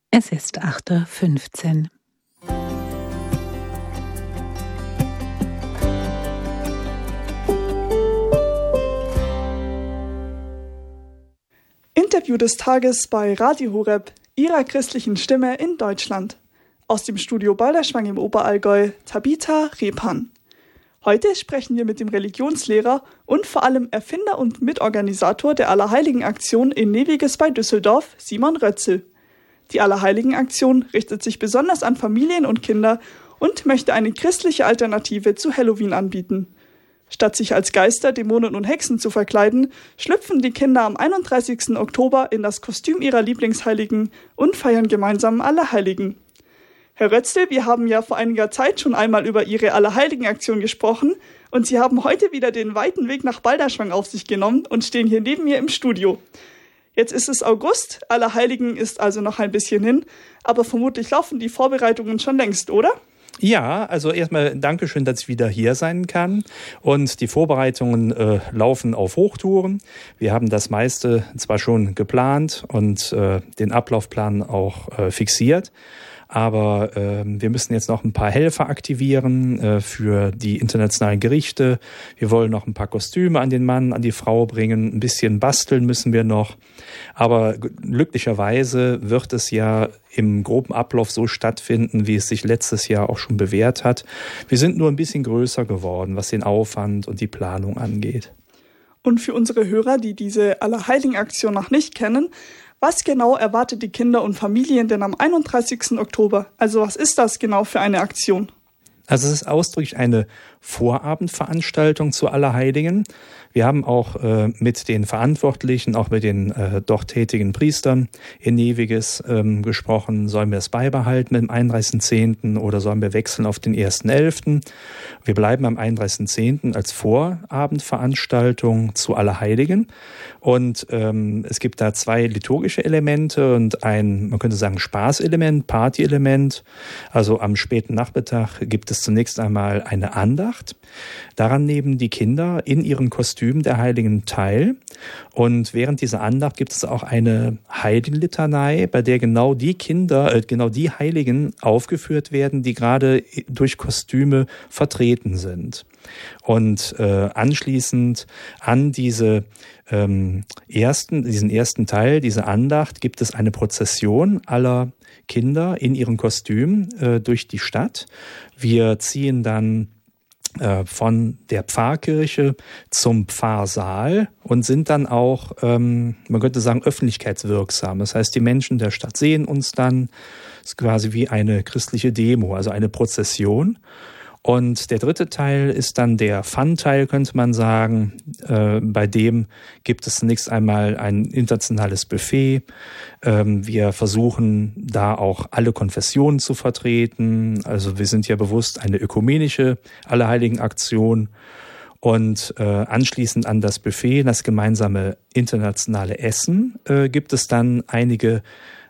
Es ist 8:15 Uhr. Interview des Tages bei Radio Horeb, Ihrer christlichen Stimme in Deutschland. Aus dem Studio Balderschwang im Oberallgäu, Tabitha Repan. Heute sprechen wir mit dem Religionslehrer und vor allem Erfinder und Mitorganisator der Allerheiligen-Aktion in Neviges bei Düsseldorf, Simon Rötzel. Die Allerheiligen-Aktion richtet sich besonders an Familien und Kinder und möchte eine christliche Alternative zu Halloween anbieten. Statt sich als Geister, Dämonen und Hexen zu verkleiden, schlüpfen die Kinder am 31. Oktober in das Kostüm ihrer Lieblingsheiligen und feiern gemeinsam Allerheiligen. Herr Rötzel, wir haben ja vor einiger Zeit schon einmal über Ihre Allerheiligen-Aktion gesprochen und Sie haben heute wieder den weiten Weg nach Balderschwang auf sich genommen und stehen hier neben mir im Studio. Jetzt ist es August, Allerheiligen ist also noch ein bisschen hin, aber vermutlich laufen die Vorbereitungen schon längst, oder? Ja, also erstmal Dankeschön, dass ich wieder hier sein kann. Und die Vorbereitungen laufen auf Hochtouren. Wir haben das meiste zwar schon geplant und den Ablaufplan auch fixiert. Aber wir müssen jetzt noch ein paar Helfer aktivieren für die internationalen Gerichte. Wir wollen noch ein paar Kostüme an den Mann, an die Frau bringen. Ein bisschen basteln müssen wir noch. Aber glücklicherweise wird es ja im groben Ablauf so stattfinden, wie es sich letztes Jahr auch schon bewährt hat. Wir sind nur ein bisschen größer geworden, was den Aufwand und die Planung angeht. Und für unsere Hörer, die diese Allerheiligen-Aktion noch nicht kennen, was genau erwartet die Kinder und Familien denn am 31. Oktober? Also was ist das genau für eine Aktion? Also es ist ausdrücklich eine Vorabendveranstaltung zu Allerheiligen. Wir haben auch mit den Verantwortlichen, auch mit den dort tätigen Priestern in Neviges gesprochen. Sollen wir es beibehalten mit dem 31.10. oder sollen wir wechseln auf den 1.11.? Wir bleiben am 31.10. als Vorabendveranstaltung zu Allerheiligen. Und es gibt da zwei liturgische Elemente und ein, man könnte sagen, Spaßelement, Partyelement. Also am späten Nachmittag gibt es zunächst einmal eine Andacht. Daran nehmen die Kinder in ihren Kostümen der Heiligen teil. Und während dieser Andacht gibt es auch eine Heiligenlitanei, bei der genau die Heiligen aufgeführt werden, die gerade durch Kostüme vertreten sind. Und anschließend an diesen ersten Teil, diese Andacht, gibt es eine Prozession aller Kinder in ihren Kostümen durch die Stadt. Wir ziehen dann von der Pfarrkirche zum Pfarrsaal und sind dann auch, man könnte sagen, öffentlichkeitswirksam. Das heißt, die Menschen der Stadt sehen uns dann. Es ist quasi wie eine christliche Demo, also eine Prozession. Und der dritte Teil ist dann der Fun-Teil, könnte man sagen. Bei dem gibt es zunächst einmal ein internationales Buffet. Wir versuchen da auch alle Konfessionen zu vertreten. Also wir sind ja bewusst eine ökumenische Allerheiligen-Aktion. Und anschließend an das Buffet, das gemeinsame internationale Essen, gibt es dann einige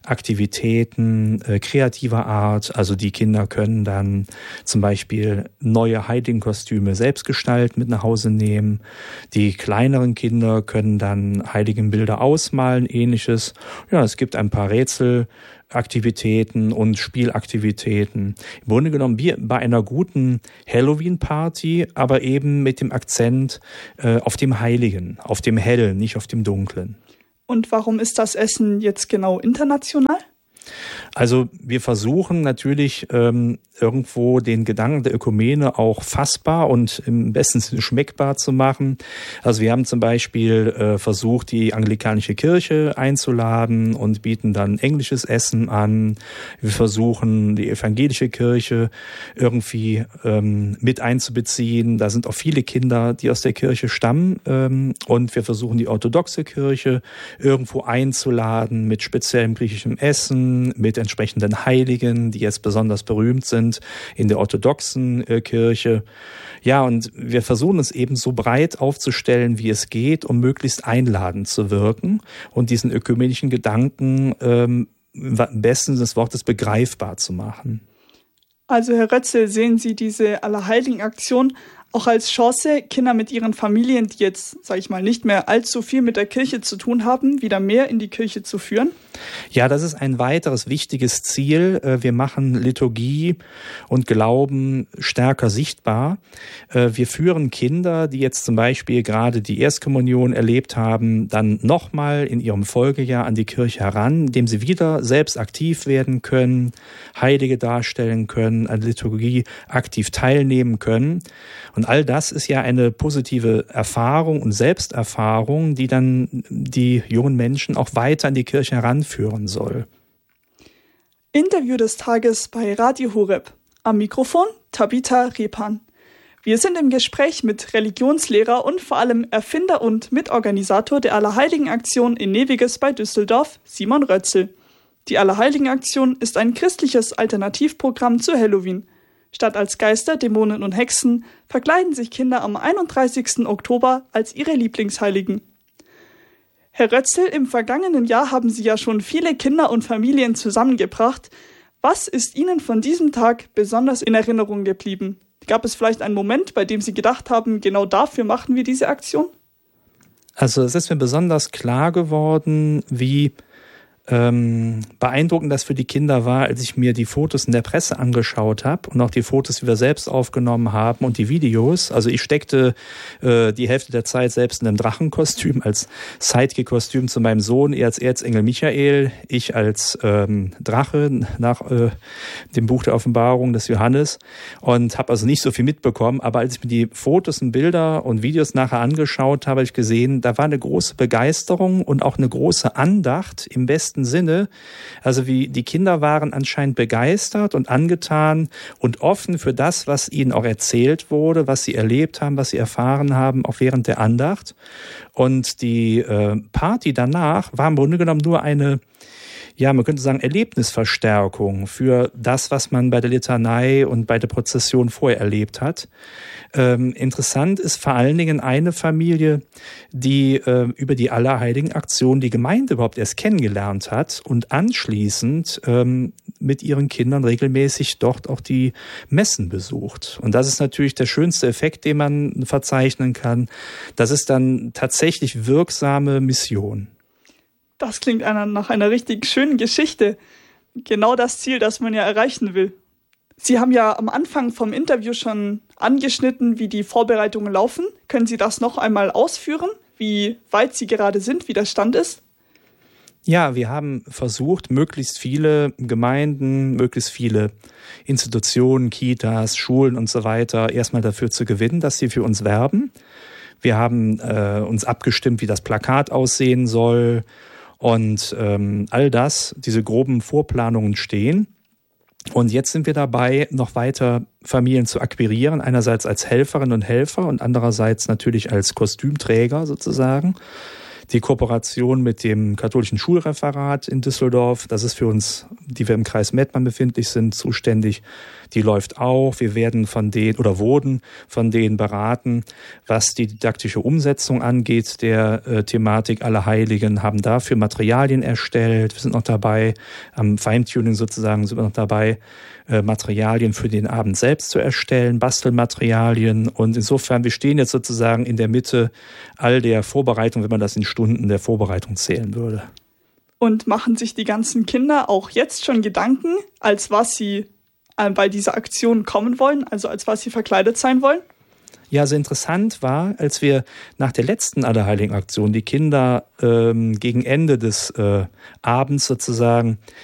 Aktivitäten kreativer Art. Also die Kinder können dann zum Beispiel neue Heiligenkostüme selbst gestalten, mit nach Hause nehmen. Die kleineren Kinder können dann Heiligenbilder ausmalen, ähnliches. Ja, es gibt ein paar Rätselaktivitäten und Spielaktivitäten. Im Grunde genommen wie bei einer guten Halloween-Party, aber eben mit dem Akzent auf dem Heiligen, auf dem Hellen, nicht auf dem Dunklen. Und warum ist das Essen jetzt genau international? Also wir versuchen natürlich irgendwo den Gedanken der Ökumene auch fassbar und im besten Sinne schmeckbar zu machen. Also wir haben zum Beispiel versucht, die anglikanische Kirche einzuladen und bieten dann englisches Essen an. Wir versuchen, die evangelische Kirche irgendwie mit einzubeziehen. Da sind auch viele Kinder, die aus der Kirche stammen. Und wir versuchen, die orthodoxe Kirche irgendwo einzuladen mit speziellem griechischem Essen, mit entsprechenden Heiligen, die jetzt besonders berühmt sind in der orthodoxen Kirche. Ja, und wir versuchen es eben so breit aufzustellen, wie es geht, um möglichst einladend zu wirken und diesen ökumenischen Gedanken im besten des Wortes begreifbar zu machen. Also Herr Rötzel, sehen Sie diese Allerheiligen-Aktion auch als Chance, Kinder mit ihren Familien, die jetzt, sage ich mal, nicht mehr allzu viel mit der Kirche zu tun haben, wieder mehr in die Kirche zu führen? Ja, das ist ein weiteres wichtiges Ziel. Wir machen Liturgie und Glauben stärker sichtbar. Wir führen Kinder, die jetzt zum Beispiel gerade die Erstkommunion erlebt haben, dann nochmal in ihrem Folgejahr an die Kirche heran, indem sie wieder selbst aktiv werden können, Heilige darstellen können, an Liturgie aktiv teilnehmen können. Und all das ist ja eine positive Erfahrung und Selbsterfahrung, die dann die jungen Menschen auch weiter an die Kirche heranführen soll. Interview des Tages bei Radio Horeb. Am Mikrofon Tabitha Repan. Wir sind im Gespräch mit Religionslehrer und vor allem Erfinder und Mitorganisator der Allerheiligen-Aktion in Neviges bei Düsseldorf, Simon Rötzel. Die Allerheiligen-Aktion ist ein christliches Alternativprogramm zu Halloween. Statt als Geister, Dämonen und Hexen verkleiden sich Kinder am 31. Oktober als ihre Lieblingsheiligen. Herr Rötzel, im vergangenen Jahr haben Sie ja schon viele Kinder und Familien zusammengebracht. Was ist Ihnen von diesem Tag besonders in Erinnerung geblieben? Gab es vielleicht einen Moment, bei dem Sie gedacht haben, genau dafür machen wir diese Aktion? Also es ist mir besonders klar geworden, wie beeindruckend das für die Kinder war, als ich mir die Fotos in der Presse angeschaut habe und auch die Fotos, die wir selbst aufgenommen haben und die Videos. Also ich steckte die Hälfte der Zeit selbst in einem Drachenkostüm als Sidekick-Kostüm zu meinem Sohn, er als Erzengel Michael, ich als Drache nach dem Buch der Offenbarung des Johannes und habe also nicht so viel mitbekommen. Aber als ich mir die Fotos und Bilder und Videos nachher angeschaut habe, habe ich gesehen, da war eine große Begeisterung und auch eine große Andacht im besten Sinne. Also wie die Kinder waren anscheinend begeistert und angetan und offen für das, was ihnen auch erzählt wurde, was sie erlebt haben, was sie erfahren haben, auch während der Andacht. Und die Party danach war im Grunde genommen nur eine, ja, man könnte sagen, Erlebnisverstärkung für das, was man bei der Litanei und bei der Prozession vorher erlebt hat. Interessant ist vor allen Dingen eine Familie, die über die Allerheiligen-Aktion die Gemeinde überhaupt erst kennengelernt hat und anschließend mit ihren Kindern regelmäßig dort auch die Messen besucht. Und das ist natürlich der schönste Effekt, den man verzeichnen kann. Das ist dann tatsächlich wirksame Mission. Das klingt nach einer richtig schönen Geschichte. Genau das Ziel, das man ja erreichen will. Sie haben ja am Anfang vom Interview schon angeschnitten, wie die Vorbereitungen laufen. Können Sie das noch einmal ausführen, wie weit Sie gerade sind, wie der Stand ist? Ja, wir haben versucht, möglichst viele Gemeinden, möglichst viele Institutionen, Kitas, Schulen und so weiter erstmal dafür zu gewinnen, dass sie für uns werben. Wir haben uns abgestimmt, wie das Plakat aussehen soll. Und all das, diese groben Vorplanungen stehen. Und jetzt sind wir dabei, noch weiter Familien zu akquirieren, einerseits als Helferinnen und Helfer und andererseits natürlich als Kostümträger sozusagen. Die Kooperation mit dem katholischen Schulreferat in Düsseldorf, das ist für uns, die wir im Kreis Mettmann befindlich sind, zuständig. Die läuft auch. Wir werden wurden von denen beraten, was die didaktische Umsetzung angeht der Thematik Allerheiligen, haben dafür Materialien erstellt. Wir sind noch dabei, am Feintuning sozusagen sind wir noch dabei, Materialien für den Abend selbst zu erstellen, Bastelmaterialien. Und insofern, wir stehen jetzt sozusagen in der Mitte all der Vorbereitung, wenn man das in Stunden der Vorbereitung zählen würde. Und machen sich die ganzen Kinder auch jetzt schon Gedanken, als was sie bei dieser Aktion kommen wollen, also als was sie verkleidet sein wollen? Ja, so interessant war, als wir nach der letzten Allerheiligen-Aktion die Kinder gegen Ende des Abends sozusagen